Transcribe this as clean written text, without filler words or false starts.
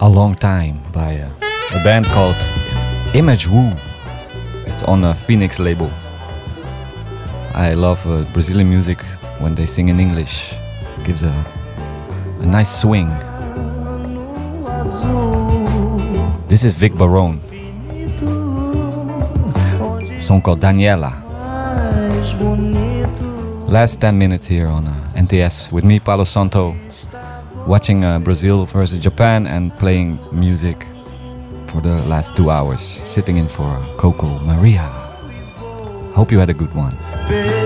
A Long Time by a band called Image Woo. It's on a Phoenix label. I love Brazilian music when they sing in English. It gives a nice swing. This is Vic Barone. Song called Daniela. Last 10 minutes here on NTS with me, Paulo Santo, watching Brazil versus Japan and playing music for the last 2 hours, sitting in for Coco Maria. Hope you had a good one.